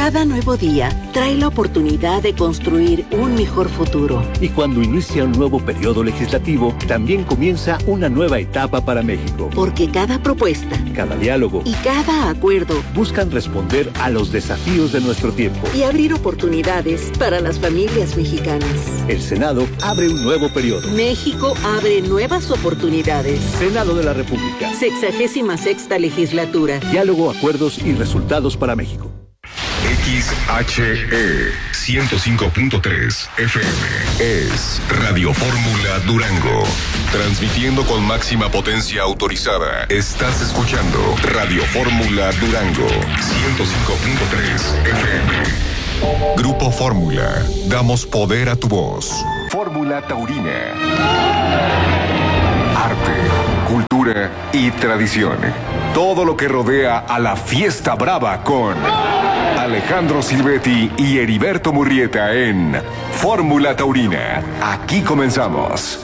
Cada nuevo día trae la oportunidad de construir un mejor futuro. Y cuando inicia un nuevo periodo legislativo, también comienza una nueva etapa para México. Porque cada propuesta, cada diálogo y cada acuerdo buscan responder a los desafíos de nuestro tiempo y abrir oportunidades para las familias mexicanas. El Senado abre un nuevo periodo. México abre nuevas oportunidades. Senado de la República. 66ª legislatura. Diálogo, acuerdos y resultados para México. XHE 105.3 FM es Radio Fórmula Durango. Transmitiendo con máxima potencia autorizada. Estás escuchando Radio Fórmula Durango 105.3 FM. Grupo Fórmula. Damos poder a tu voz. Fórmula Taurina. Arte, cultura y tradición. Todo lo que rodea a la fiesta brava con Alejandro Silvetti y Heriberto Murrieta en Fórmula Taurina. Aquí comenzamos.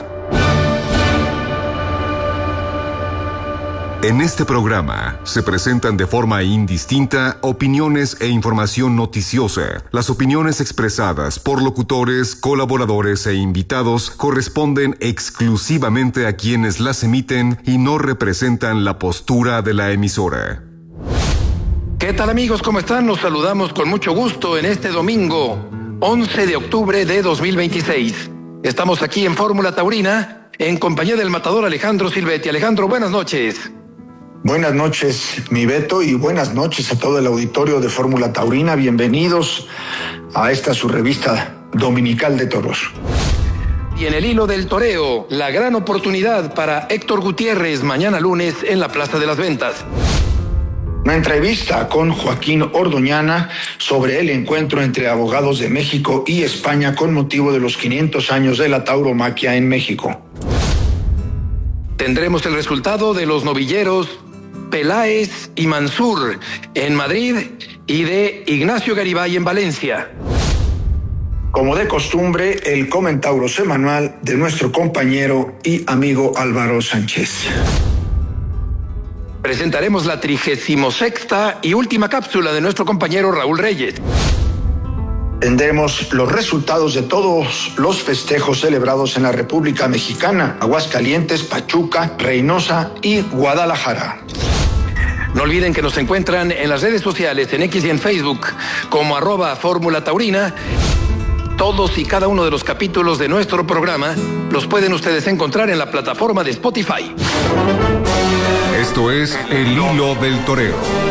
En este programa se presentan de forma indistinta opiniones e información noticiosa. Las opiniones expresadas por locutores, colaboradores e invitados corresponden exclusivamente a quienes las emiten y no representan la postura de la emisora. ¿Qué tal, amigos? ¿Cómo están? Los saludamos con mucho gusto en este domingo 11 de octubre de 2026. Estamos aquí en Fórmula Taurina en compañía del matador Alejandro Silvetti. Alejandro, buenas noches. Buenas noches, mi Beto, y buenas noches a todo el auditorio de Fórmula Taurina. Bienvenidos a esta su revista dominical de toros. Y en el hilo del toreo, la gran oportunidad para Héctor Gutiérrez mañana lunes en la Plaza de las Ventas. Una entrevista con Joaquín Ordoñana sobre el encuentro entre abogados de México y España con motivo de los 500 años de la tauromaquia en México. Tendremos el resultado de los novilleros Peláez y Mansur en Madrid y de Ignacio Garibay en Valencia. Como de costumbre, el comentauro semanal de nuestro compañero y amigo Álvaro Sánchez. Presentaremos la 36ª y última cápsula de nuestro compañero Raúl Reyes. Tendremos los resultados de todos los festejos celebrados en la República Mexicana, Aguascalientes, Pachuca, Reynosa y Guadalajara. No olviden que nos encuentran en las redes sociales, en X y en Facebook, como @Fórmula Taurina. Todos y cada uno de los capítulos de nuestro programa los pueden ustedes encontrar en la plataforma de Spotify. Esto es El Hilo del Toreo.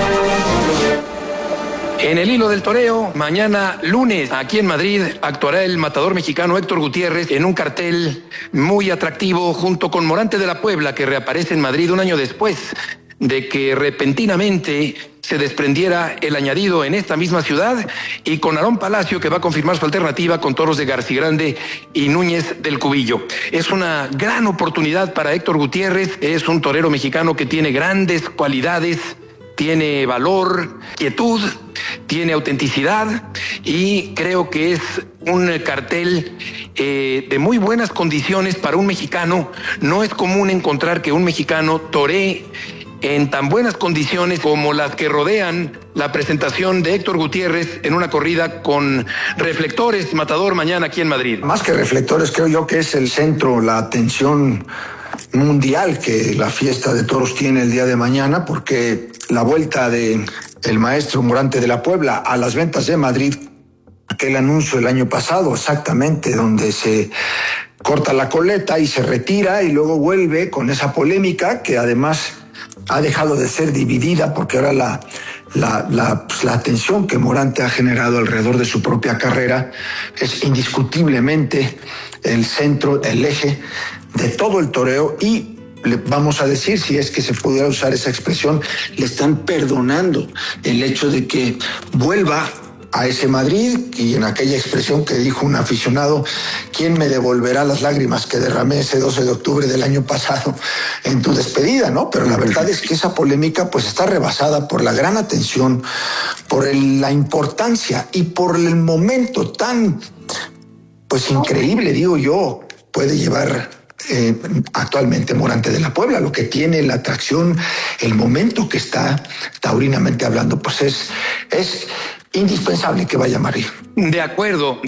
En el hilo del toreo, mañana lunes, aquí en Madrid, actuará el matador mexicano Héctor Gutiérrez en un cartel muy atractivo junto con Morante de la Puebla, que reaparece en Madrid un año después de que repentinamente se desprendiera el añadido en esta misma ciudad, y con Aarón Palacio, que va a confirmar su alternativa con toros de Garcigrande y Núñez del Cubillo. Es una gran oportunidad para Héctor Gutiérrez. Es un torero mexicano que tiene grandes cualidades, tiene valor, quietud, tiene autenticidad, y creo que es un cartel de muy buenas condiciones para un mexicano. No es común encontrar que un mexicano toree en tan buenas condiciones como las que rodean la presentación de Héctor Gutiérrez en una corrida con reflectores, matador, mañana aquí en Madrid. Más que reflectores, creo yo que es el centro, la atención mundial que la fiesta de toros tiene el día de mañana, porque la vuelta de el maestro Morante de la Puebla a las Ventas de Madrid, aquel anuncio el año pasado exactamente, donde se corta la coleta y se retira y luego vuelve con esa polémica que además ha dejado de ser dividida, porque ahora la atención que Morante ha generado alrededor de su propia carrera es indiscutiblemente el centro, el eje de todo el toreo, y vamos a decir, si es que se pudiera usar esa expresión, le están perdonando el hecho de que vuelva a ese Madrid, y en aquella expresión que dijo un aficionado: ¿quién me devolverá las lágrimas que derramé ese 12 de octubre del año pasado en tu despedida, ¿no? Pero la verdad es que esa polémica pues está rebasada por la gran atención, por la importancia y por el momento tan pues increíble, digo yo, puede llevar actualmente Morante de la Puebla. Lo que tiene la atracción, el momento que está taurinamente hablando, pues es indispensable que vaya a Madrid. De acuerdo.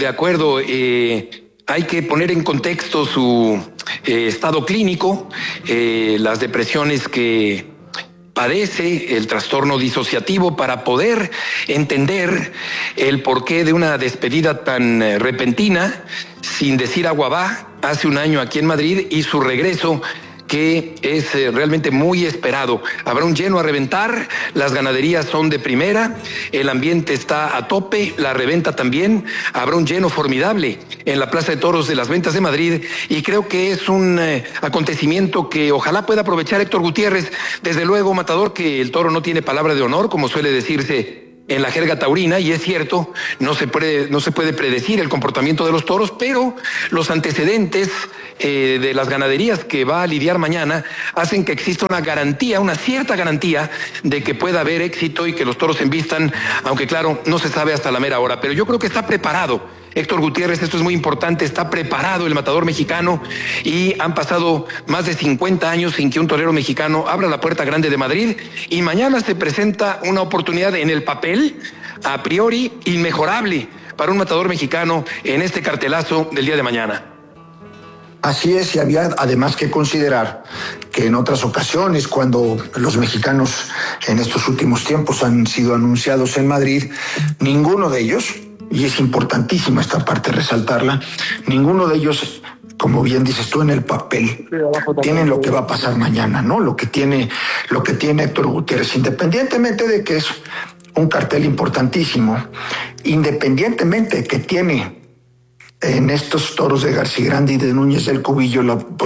Hay que poner en contexto su estado clínico, las depresiones que padece, el trastorno disociativo, para poder entender el porqué de una despedida tan repentina, sin decir agua va, hace un año aquí en Madrid, y su regreso, que es realmente muy esperado. Habrá un lleno a reventar, las ganaderías son de primera, el ambiente está a tope, la reventa también, habrá un lleno formidable en la Plaza de Toros de las Ventas de Madrid, y creo que es un acontecimiento que ojalá pueda aprovechar Héctor Gutiérrez. Desde luego, matador, que el toro no tiene palabra de honor, como suele decirse en la jerga taurina, y es cierto, no se puede predecir el comportamiento de los toros, pero los antecedentes de las ganaderías que va a lidiar mañana hacen que exista una cierta garantía de que pueda haber éxito y que los toros se embistan, aunque claro, no se sabe hasta la mera hora, pero yo creo que está preparado Héctor Gutiérrez, esto es muy importante, está preparado el matador mexicano, y han pasado más de 50 años sin que un torero mexicano abra la puerta grande de Madrid, y mañana se presenta una oportunidad en el papel, a priori, inmejorable para un matador mexicano en este cartelazo del día de mañana. Así es, y había además que considerar que en otras ocasiones, cuando los mexicanos en estos últimos tiempos han sido anunciados en Madrid, ninguno de ellos, y es importantísima esta parte resaltarla, ninguno de ellos, como bien dices tú, en el papel tienen lo que va a pasar mañana, ¿no? Lo que tiene Héctor Gutiérrez, independientemente de que es un cartel importantísimo, independientemente que tiene en estos toros de García Grande y de Núñez del Cubillo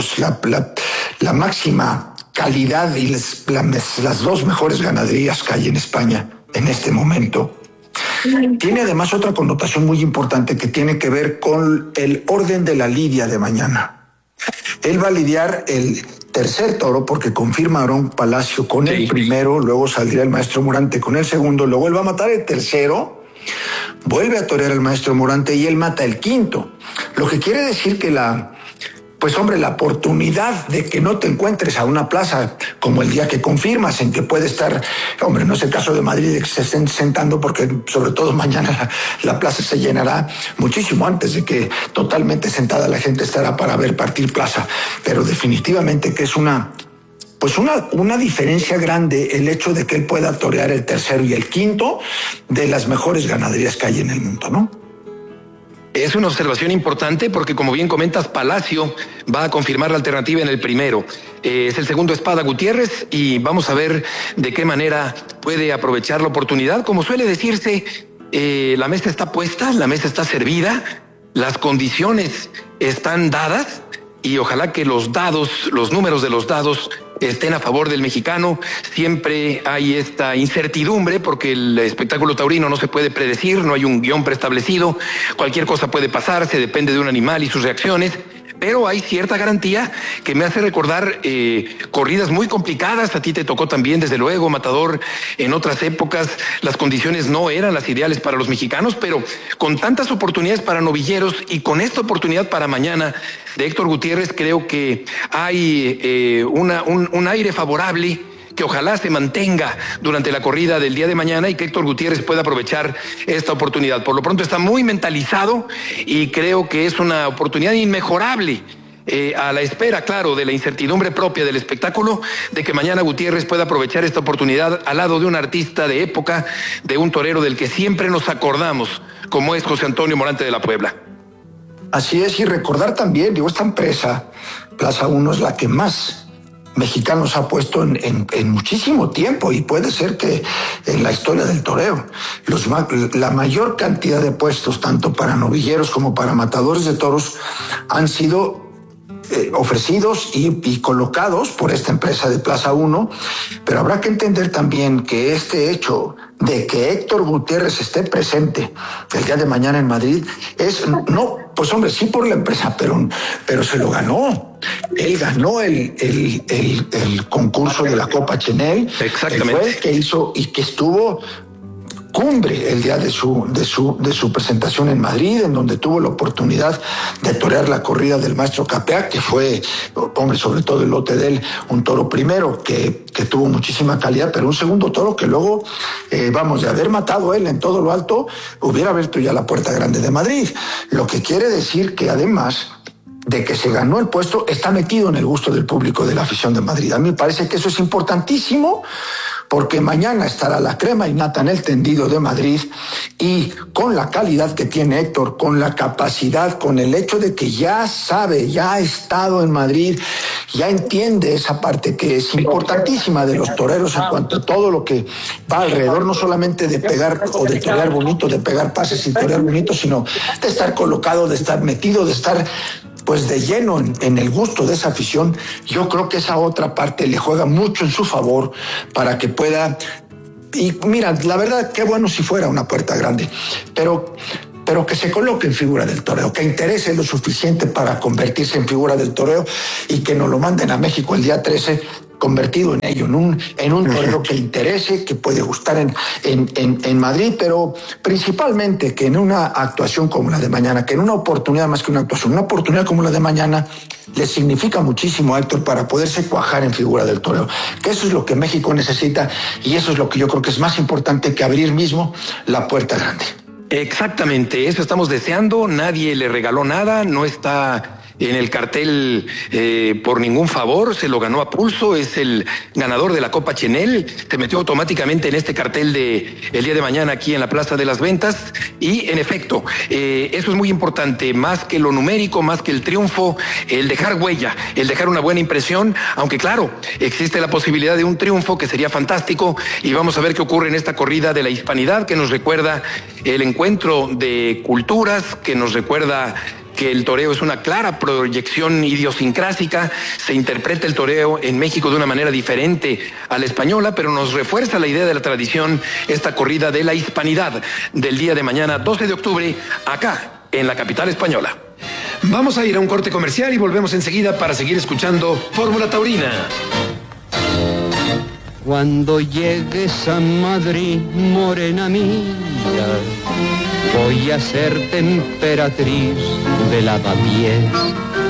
la máxima calidad y las dos mejores ganaderías que hay en España en este momento. Tiene además otra connotación muy importante que tiene que ver con el orden de la lidia de mañana. Él va a lidiar el tercer toro porque confirma a Aarón Palacio con el primero, luego saldrá el maestro Morante con el segundo, luego él va a matar el tercero, vuelve a torear al maestro Morante y él mata el quinto. Lo que quiere decir que la oportunidad de que no te encuentres a una plaza como el día que confirmas, en que puede estar, no es el caso de Madrid, que se estén sentando, porque sobre todo mañana la plaza se llenará muchísimo antes de que totalmente sentada la gente estará para ver partir plaza, pero definitivamente que es una diferencia grande el hecho de que él pueda torear el tercero y el quinto de las mejores ganaderías que hay en el mundo, ¿no? Es una observación importante porque, como bien comentas, Palacio va a confirmar la alternativa en el primero. Es el segundo Espada Gutiérrez, y vamos a ver de qué manera puede aprovechar la oportunidad. Como suele decirse, la mesa está puesta, la mesa está servida, las condiciones están dadas, y ojalá que los números de los dados estén a favor del mexicano. Siempre hay esta incertidumbre porque el espectáculo taurino no se puede predecir, no hay un guión preestablecido, cualquier cosa puede pasar, se depende de un animal y sus reacciones, pero hay cierta garantía que me hace recordar corridas muy complicadas. A ti te tocó también, desde luego, matador, en otras épocas las condiciones no eran las ideales para los mexicanos, pero con tantas oportunidades para novilleros y con esta oportunidad para mañana de Héctor Gutiérrez, creo que hay un aire favorable que ojalá se mantenga durante la corrida del día de mañana y que Héctor Gutiérrez pueda aprovechar esta oportunidad. Por lo pronto está muy mentalizado y creo que es una oportunidad inmejorable, a la espera, claro, de la incertidumbre propia del espectáculo, de que mañana Gutiérrez pueda aprovechar esta oportunidad al lado de un artista de época, de un torero del que siempre nos acordamos, como es José Antonio Morante de la Puebla. Así es, y recordar también, esta empresa, Plaza 1, es la que más mexicanos ha puesto en muchísimo tiempo, y puede ser que en la historia del toreo la mayor cantidad de puestos, tanto para novilleros como para matadores de toros, han sido ofrecidos y colocados por esta empresa de Plaza 1, pero habrá que entender también que este hecho de que Héctor Gutiérrez esté presente el día de mañana en Madrid es, sí por la empresa, pero se lo ganó. Él ganó el concurso de la Copa Chenel. Exactamente. Fue el que hizo y que estuvo cumbre el día de su presentación en Madrid, en donde tuvo la oportunidad de torear la corrida del maestro Capea, que fue, hombre, sobre todo el lote de él, un toro primero que tuvo muchísima calidad, pero un segundo toro que luego, de haber matado él en todo lo alto, hubiera abierto ya la puerta grande de Madrid. Lo que quiere decir que además de que se ganó el puesto, está metido en el gusto del público de la afición de Madrid. A mí me parece que eso es importantísimo, porque mañana estará la crema innata en el tendido de Madrid, y con la calidad que tiene Héctor, con la capacidad, con el hecho de que ya sabe, ya ha estado en Madrid, ya entiende esa parte que es importantísima de los toreros en cuanto a todo lo que va alrededor, no solamente de pegar o de torear bonito, de pegar pases y torear bonito, sino de estar colocado, de estar metido, de estar pues de lleno en el gusto de esa afición. Yo creo que esa otra parte le juega mucho en su favor para que pueda, y mira, la verdad, qué bueno si fuera una puerta grande, pero que se coloque en figura del toreo, que interese lo suficiente para convertirse en figura del toreo y que nos lo manden a México el día 13 convertido en ello, en un torero que interese, que puede gustar en Madrid, pero principalmente que en una actuación como la de mañana, que en una oportunidad más que una actuación, una oportunidad como la de mañana, le significa muchísimo a Héctor para poderse cuajar en figura del toreo, que eso es lo que México necesita, y eso es lo que yo creo que es más importante que abrir mismo la puerta grande. Exactamente, eso estamos deseando. Nadie le regaló nada, no está en el cartel por ningún favor, se lo ganó a pulso, es el ganador de la Copa Chenel, se metió automáticamente en este cartel de el día de mañana aquí en la Plaza de las Ventas, y en efecto, eso es muy importante, más que lo numérico, más que el triunfo, el dejar huella, el dejar una buena impresión, aunque claro, existe la posibilidad de un triunfo que sería fantástico, y vamos a ver qué ocurre en esta corrida de la hispanidad, que nos recuerda el encuentro de culturas, que nos recuerda que el toreo es una clara proyección idiosincrásica, se interpreta el toreo en México de una manera diferente a la española, pero nos refuerza la idea de la tradición, esta corrida de la hispanidad del día de mañana, 12 de octubre, acá en la capital española. Vamos a ir a un corte comercial y volvemos enseguida para seguir escuchando Fórmula Taurina. Cuando llegues a Madrid, morena mía, voy a ser emperatriz de lavapiés.